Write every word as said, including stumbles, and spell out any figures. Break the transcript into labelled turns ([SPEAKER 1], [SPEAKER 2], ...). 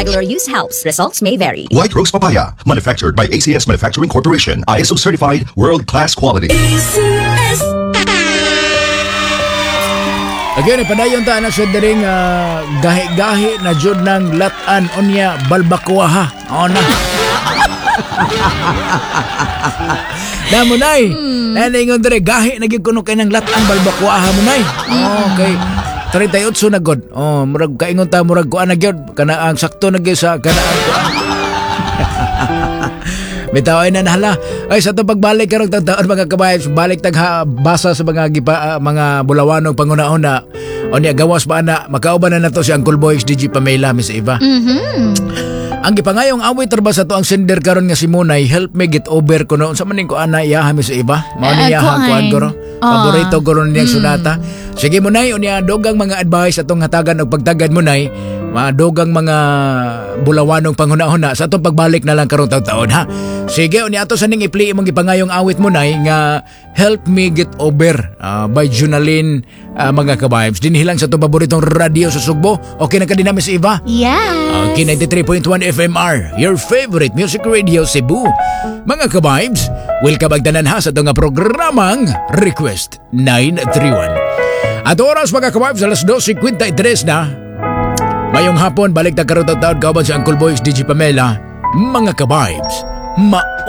[SPEAKER 1] regular use helps. Results may vary.
[SPEAKER 2] White Rose Papaya, manufactured by A C S Manufacturing Corporation, I S O certified, world-class quality.
[SPEAKER 3] A C S.
[SPEAKER 4] Again, padayon ta na sa daring uh, gahi-gahi na jud ng latan unya balbakuaha. O na. Namunay. Mm. Naningon dire gahi na gyud kuno kay ng latan balbakuaha munay. Okay. thirty-eight na god. Oh, murag kaingon ta murag kuan na gyud kana ang sakto na gyud sa kana ang kuan. Bitaw ay na nahala. Ay sa to pagbalik karong taon mga kabayan, balik tag ha, basa sa mga gipa, uh, mga bulawanong pangunahon na o niya gawas ba na makauban na nato si Uncle Boy D J Pamela Miss Eva.
[SPEAKER 1] Mhm.
[SPEAKER 4] Ang gipangayong awit ba sa to ang sender karon nga si Munay, help me get over ko no. Sa maning ko ana iya Miss Eva. Mao niya ha kuan goro. Paborito goro niya sunata. Sige Munay unya dogang mga advice atong hatagan og pagtagad Munay. Madogang mga bulawanong panghunahon na sa itong pagbalik na lang karong taon-taon ha. Sige, unya ato sa ning ipli imong gipangayong awit mo nay nga Help Me Get Over uh, by Junalyn uh, mga ka-vibes. Dinhilang sa itong paboritong radio sa Sugbo. Okay na ka din namin si Eva?
[SPEAKER 1] Yes.
[SPEAKER 4] Okay, ninety-three point one F M R, your favorite music radio Cebu. Mga ka-vibes, welcome agtanan ha sa itong programang Request nine three one. At oras mga ka-vibes, alas dos fifty-three na. Mayong hapon, balik na karong taon kauban sa Uncle Boys D J Pamela. Mga ka-vibes, mao